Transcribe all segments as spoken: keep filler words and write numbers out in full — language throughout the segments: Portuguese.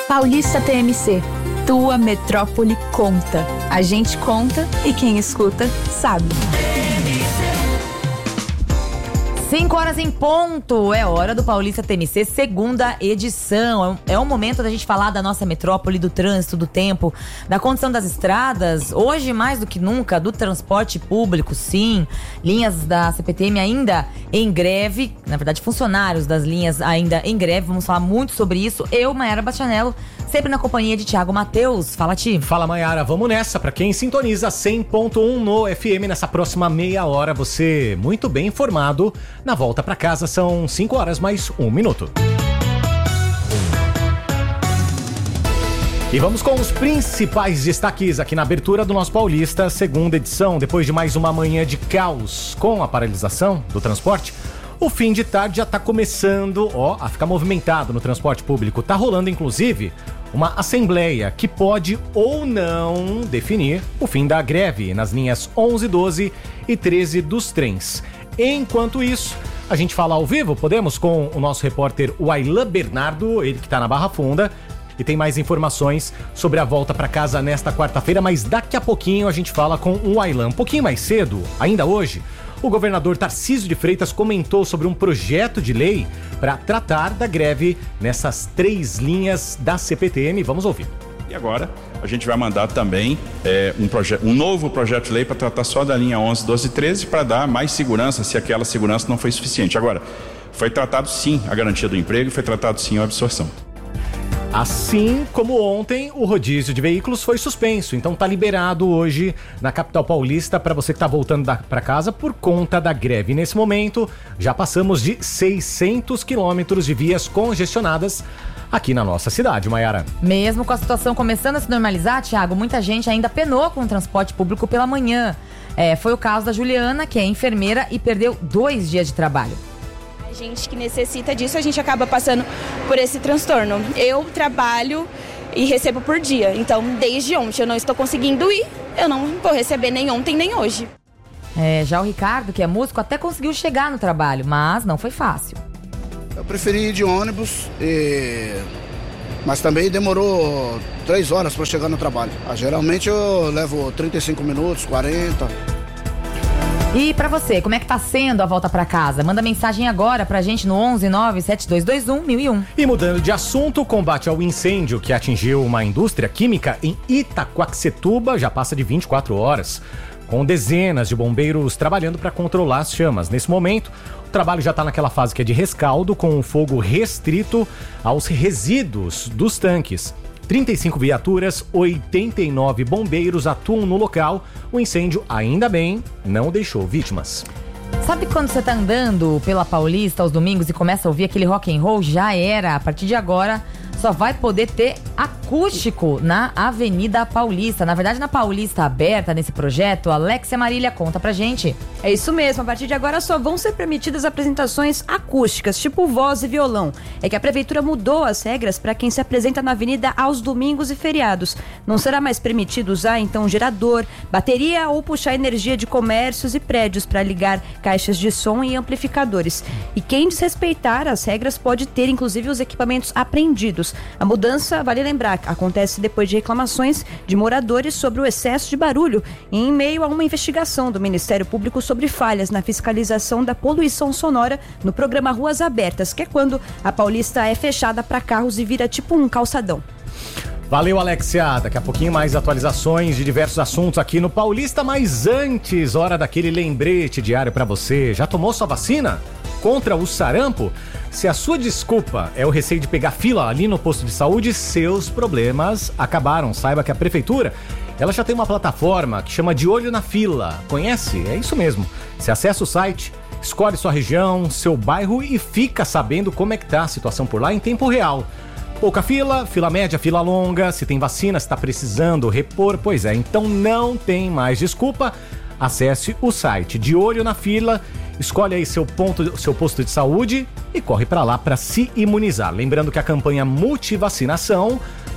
Paulista T M C. Tua metrópole conta. A gente conta e quem escuta sabe. cinco horas em ponto, é hora do Paulista T M C, segunda edição. É o momento da gente falar da nossa metrópole, do trânsito, do tempo, da condição das estradas. Hoje, mais do que nunca, do transporte público, sim. Linhas da C P T M ainda em greve, na verdade, funcionários das linhas ainda em greve. Vamos falar muito sobre isso. Eu, Mayara Bastianello, sempre na companhia de Thiago Matheus. Fala, Ti. Fala, Mayara. Vamos nessa. Pra quem sintoniza cem ponto um no F M, nessa próxima meia hora, você muito bem informado. Na volta pra casa são cinco horas mais um minuto. E vamos com os principais destaques aqui na abertura do nosso Paulista, segunda edição. Depois de mais uma manhã de caos com a paralisação do transporte, o fim de tarde já tá começando, ó, a ficar movimentado no transporte público. Tá rolando, inclusive, uma assembleia que pode ou não definir o fim da greve nas linhas onze, doze e treze dos trens. Enquanto isso, a gente fala ao vivo, podemos, com o nosso repórter Wailan Bernardo, ele que tá na Barra Funda, e tem mais informações sobre a volta para casa nesta quarta-feira, mas daqui a pouquinho a gente fala com o Wailan. Um pouquinho mais cedo, ainda hoje, o governador Tarcísio de Freitas comentou sobre um projeto de lei para tratar da greve nessas três linhas da C P T M. Vamos ouvir. E agora a gente vai mandar também é, um, proje- um novo projeto de lei para tratar só da linha onze, doze e treze, para dar mais segurança, se aquela segurança não foi suficiente. Agora, foi tratado sim a garantia do emprego, foi tratado sim a absorção. Assim como ontem, o rodízio de veículos foi suspenso, então tá liberado hoje na capital paulista para você que tá voltando para casa por conta da greve. Nesse momento, já passamos de seiscentos quilômetros de vias congestionadas aqui na nossa cidade, Mayara. Mesmo com a situação começando a se normalizar, Thiago, muita gente ainda penou com o transporte público pela manhã. É, foi o caso da Juliana, que é enfermeira e perdeu dois dias de trabalho. A gente que necessita disso, a gente acaba passando por esse transtorno. Eu trabalho e recebo por dia, então desde ontem eu não estou conseguindo ir, eu não vou receber nem ontem nem hoje. É, já o Ricardo, que é músico, até conseguiu chegar no trabalho, mas não foi fácil. Eu preferi ir de ônibus, e... mas também demorou três horas para chegar no trabalho. Ah, geralmente eu levo trinta e cinco minutos, quarenta. E pra você, como é que tá sendo a volta pra casa? Manda mensagem agora pra gente no onze nove sete dois dois um mil e um. E mudando de assunto, o combate ao incêndio que atingiu uma indústria química em Itaquaquecetuba já passa de vinte e quatro horas, com dezenas de bombeiros trabalhando para controlar as chamas. Nesse momento, o trabalho já está naquela fase que é de rescaldo, com o fogo restrito aos resíduos dos tanques. trinta e cinco viaturas, oitenta e nove bombeiros atuam no local. O incêndio, ainda bem, não deixou vítimas. Sabe quando você tá andando pela Paulista aos domingos e começa a ouvir aquele rock and roll? Já era. A partir de agora, só vai poder ter acústico na Avenida Paulista. Na verdade, na Paulista Aberta, nesse projeto, Alexia Marília conta pra gente. É isso mesmo, a partir de agora só vão ser permitidas apresentações acústicas, tipo voz e violão. É que a prefeitura mudou as regras para quem se apresenta na avenida aos domingos e feriados. Não será mais permitido usar, então, gerador, bateria ou puxar energia de comércios e prédios para ligar caixas de som e amplificadores. E quem desrespeitar as regras pode ter, inclusive, os equipamentos apreendidos. A mudança, vale lembrar, acontece depois de reclamações de moradores sobre o excesso de barulho e em meio a uma investigação do Ministério Público sobre falhas na fiscalização da poluição sonora no programa Ruas Abertas, que é quando a Paulista é fechada para carros e vira tipo um calçadão. Valeu, Alexia. Daqui a pouquinho mais atualizações de diversos assuntos aqui no Paulista, mas antes, hora daquele lembrete diário para você. Já tomou sua vacina contra o sarampo? Se a sua desculpa é o receio de pegar fila ali no posto de saúde, seus problemas acabaram. Saiba que a prefeitura, ela já tem uma plataforma que chama De Olho na Fila. Conhece? É isso mesmo. Você acessa o site, escolhe sua região, seu bairro e fica sabendo como é que tá a situação por lá em tempo real. Pouca fila, fila média, fila longa, se tem vacina, se está precisando repor, pois é, então não tem mais desculpa. Acesse o site De Olho na Fila, escolhe aí seu, ponto, seu posto de saúde e corre para lá para se imunizar. Lembrando que a campanha Multivacinação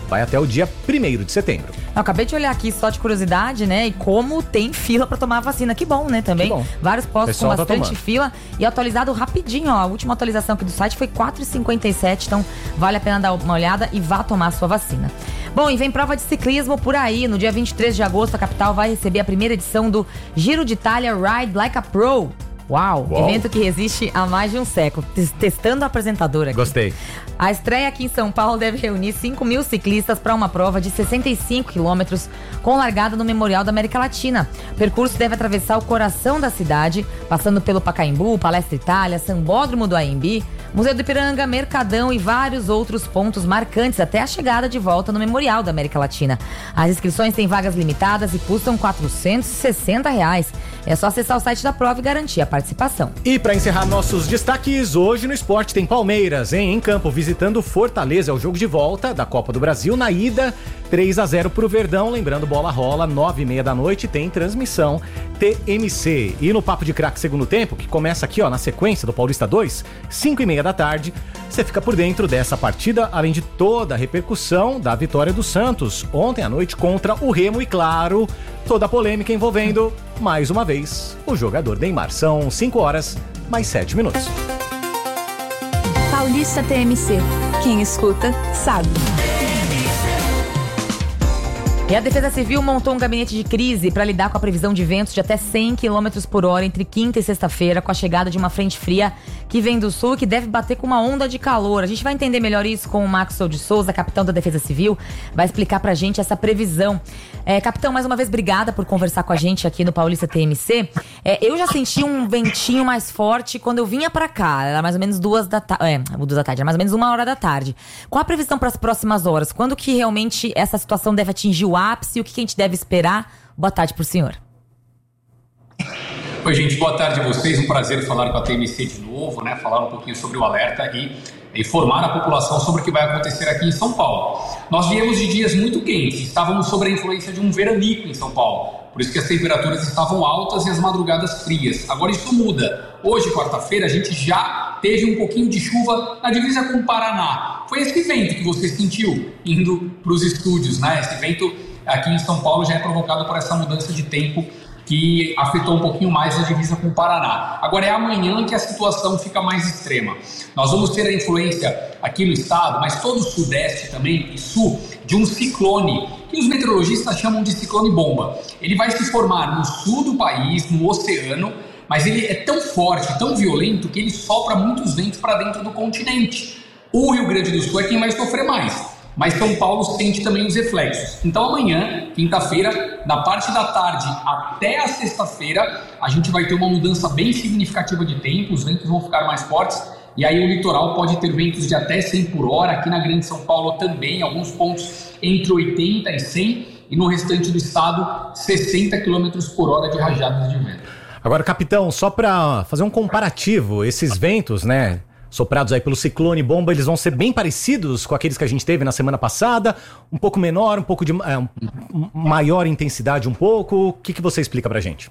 vai até o dia primeiro de setembro. Eu acabei de olhar aqui só de curiosidade, né? E como tem fila pra tomar a vacina. Que bom, né? Também. Que bom. Vários postos com Pessoal tá bastante tomando. fila. E atualizado rapidinho, ó. A última atualização aqui do site foi quatro e cinquenta e sete. Então vale a pena dar uma olhada e vá tomar a sua vacina. Bom, e vem prova de ciclismo por aí. No dia vinte e três de agosto, a capital vai receber a primeira edição do Giro de Itália Ride Like a Pro. Uau, Uau. Evento que resiste há mais de um século. Testando a apresentadora aqui. Gostei. A estreia aqui em São Paulo deve reunir cinco mil ciclistas para uma prova de sessenta e cinco quilômetros com largada no Memorial da América Latina. O percurso deve atravessar o coração da cidade, passando pelo Pacaembu, Palestra Itália, Sambódromo do A M B, Museu do Ipiranga, Mercadão e vários outros pontos marcantes até a chegada de volta no Memorial da América Latina. As inscrições têm vagas limitadas e custam quatrocentos e sessenta reais. É só acessar o site da prova e garantir a participação. E para encerrar nossos destaques, hoje no esporte tem Palmeiras, hein? Em campo, visitando Fortaleza. É o jogo de volta da Copa do Brasil. Na ida, três a zero pro Verdão. Lembrando, bola rola, nove e meia da noite, tem transmissão T M C. E no Papo de Craque Segundo Tempo, que começa aqui, ó, na sequência do Paulista dois, cinco e meia da tarde, você fica por dentro dessa partida, além de toda a repercussão da vitória do Santos ontem à noite contra o Remo e, claro, toda a polêmica envolvendo, mais uma vez, o jogador Neymar. São cinco horas, mais sete minutos. Paulista T M C. Quem escuta, sabe. E a Defesa Civil montou um gabinete de crise para lidar com a previsão de ventos de até cem quilômetros por hora entre quinta e sexta-feira, com a chegada de uma frente fria que vem do sul e que deve bater com uma onda de calor. A gente vai entender melhor isso com o Maxwell de Souza, capitão da Defesa Civil, vai explicar pra gente essa previsão. É, capitão, mais uma vez, obrigada por conversar com a gente aqui no Paulista T M C. É, eu já senti um ventinho mais forte quando eu vinha pra cá, era mais ou menos duas da tarde, é, duas da tarde, era mais ou menos uma hora da tarde. Qual a previsão para as próximas horas? Quando que realmente essa situação deve atingir o ápice e o que a gente deve esperar? Boa tarde pro senhor. Oi, gente, boa tarde a vocês. Um prazer falar com a T M C de novo, né? Falar um pouquinho sobre o alerta e informar a população sobre o que vai acontecer aqui em São Paulo. Nós viemos de dias muito quentes, estávamos sob a influência de um veranico em São Paulo, por isso que as temperaturas estavam altas e as madrugadas frias. Agora isso muda. Hoje, quarta-feira, a gente já teve um pouquinho de chuva na divisa com o Paraná. Foi esse vento que você sentiu indo para os estúdios, né? Esse vento aqui em São Paulo já é provocado por essa mudança de tempo que afetou um pouquinho mais a divisa com o Paraná. Agora é amanhã que a situação fica mais extrema. Nós vamos ter a influência aqui no estado, mas todo o sudeste também e sul, de um ciclone, que os meteorologistas chamam de ciclone bomba. Ele vai se formar no sul do país, no oceano, mas ele é tão forte, tão violento, que ele sopra muitos ventos para dentro do continente. O Rio Grande do Sul é quem vai sofrer mais, mas São Paulo sente também os reflexos. Então amanhã, quinta-feira, na parte da tarde até a sexta-feira, a gente vai ter uma mudança bem significativa de tempo, os ventos vão ficar mais fortes, e aí o litoral pode ter ventos de até cem por hora, aqui na Grande São Paulo também, alguns pontos entre oitenta e cem, e no restante do estado, sessenta quilômetros por hora de rajadas de vento. Agora, capitão, só para fazer um comparativo, esses ventos, né, soprados aí pelo ciclone bomba, eles vão ser bem parecidos com aqueles que a gente teve na semana passada, um pouco menor, um pouco de é, um, maior intensidade um pouco. O que, que você explica pra gente?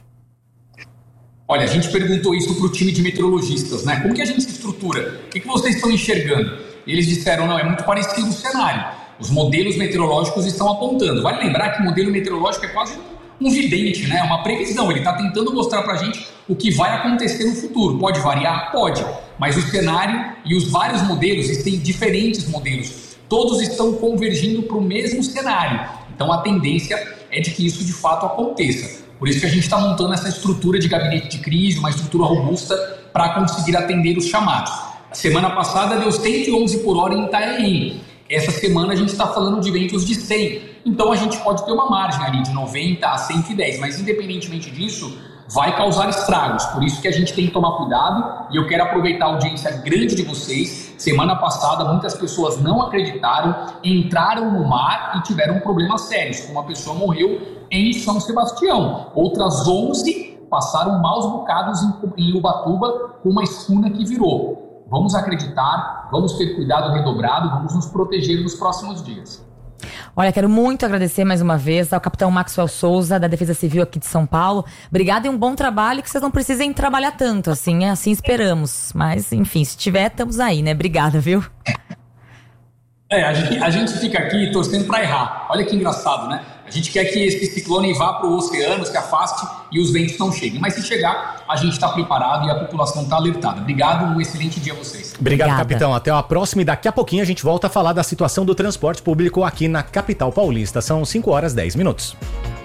Olha, a gente perguntou isso pro time de meteorologistas, né? Como que a gente se estrutura? O que, que vocês estão enxergando? Eles disseram, não, é muito parecido o cenário. Os modelos meteorológicos estão apontando. Vale lembrar que o modelo meteorológico é quase um vidente, né? Uma previsão. Ele está tentando mostrar pra gente o que vai acontecer no futuro. Pode variar? Pode. Mas o cenário e os vários modelos, existem diferentes modelos, todos estão convergindo para o mesmo cenário. Então a tendência é de que isso de fato aconteça. Por isso que a gente está montando essa estrutura de gabinete de crise, uma estrutura robusta para conseguir atender os chamados. A semana passada deu cento e onze por hora em Itanhaém. Essa semana a gente está falando de ventos de cem. Então a gente pode ter uma margem ali de noventa a cento e dez, mas independentemente disso, vai causar estragos. Por isso que a gente tem que tomar cuidado, e eu quero aproveitar a audiência grande de vocês. Semana passada muitas pessoas não acreditaram, entraram no mar e tiveram problemas sérios. Uma pessoa morreu em São Sebastião, outras onze passaram maus bocados em, em Ubatuba com uma escuna que virou. Vamos acreditar, vamos ter cuidado redobrado, vamos nos proteger nos próximos dias. Olha, quero muito agradecer mais uma vez ao capitão Maxwell Souza, da Defesa Civil aqui de São Paulo. Obrigada e um bom trabalho, que vocês não precisem trabalhar tanto, assim, assim esperamos. Mas, enfim, se tiver, estamos aí, né? Obrigada, viu? É, a gente, a gente fica aqui torcendo para errar. Olha que engraçado, né? A gente quer que esse ciclone vá para o oceano, se afaste e os ventos não cheguem. Mas se chegar, a gente está preparado e a população está alertada. Obrigado, um excelente dia a vocês. Obrigado, Obrigada. capitão. Até a próxima e daqui a pouquinho a gente volta a falar da situação do transporte público aqui na capital paulista. São cinco horas e dez minutos.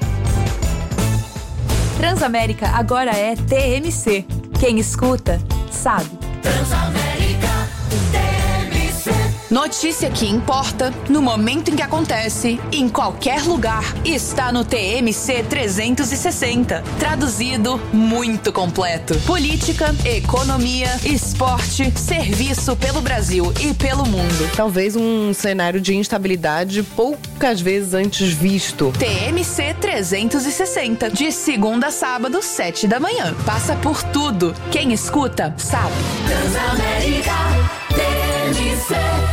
Transamérica agora é T M C. Quem escuta, sabe. Transamérica T M C. Notícia que importa, no momento em que acontece, em qualquer lugar, está no T M C trezentos e sessenta. Traduzido, muito completo. Política, economia, esporte, serviço pelo Brasil e pelo mundo. Talvez um cenário de instabilidade poucas vezes antes visto. T M C trezentos e sessenta, de segunda a sábado, sete da manhã. Passa por tudo. Quem escuta, sabe. Transamérica T M C.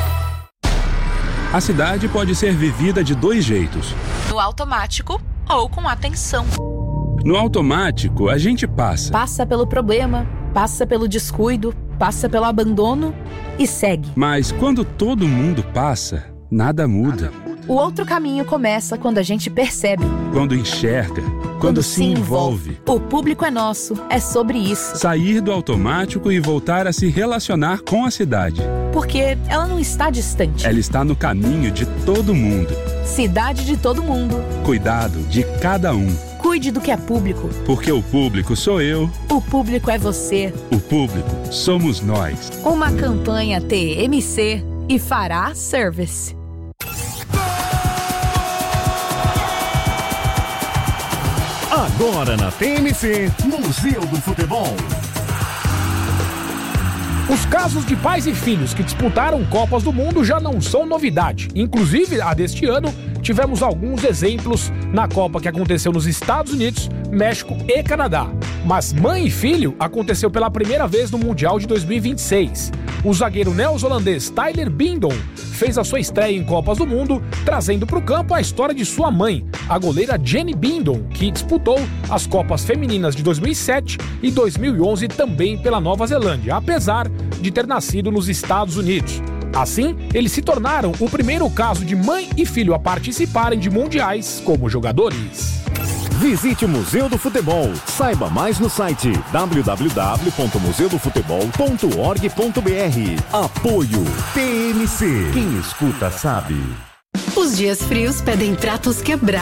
A cidade pode ser vivida de dois jeitos. No automático ou com atenção. No automático, a gente passa. Passa pelo problema, passa pelo descuido, passa pelo abandono e segue. Mas quando todo mundo passa, nada muda. O outro caminho começa quando a gente percebe. Quando enxerga, quando, quando se envolve. O público é nosso, é sobre isso. Sair do automático e voltar a se relacionar com a cidade. Porque ela não está distante. Ela está no caminho de todo mundo. Cidade de todo mundo. Cuidado de cada um. Cuide do que é público. Porque o público sou eu. O público é você. O público somos nós. Uma campanha T M C e Fará Service. Agora na T M C, Museu do Futebol. Os casos de pais e filhos que disputaram Copas do Mundo já não são novidade. Inclusive, a deste ano, tivemos alguns exemplos na Copa que aconteceu nos Estados Unidos, México e Canadá. Mas mãe e filho aconteceu pela primeira vez no Mundial de dois mil e vinte e seis. O zagueiro neozelandês Tyler Bindon fez a sua estreia em Copas do Mundo, trazendo para o campo a história de sua mãe, a goleira Jenny Bindon, que disputou as Copas Femininas de dois mil e sete e dois mil e onze também pela Nova Zelândia, apesar de ter nascido nos Estados Unidos. Assim, eles se tornaram o primeiro caso de mãe e filho a participarem de mundiais como jogadores. Visite o Museu do Futebol. Saiba mais no site w w w ponto museu do futebol ponto org ponto b r. Apoio T M C. Quem escuta sabe. Os dias frios pedem pratos quebrados.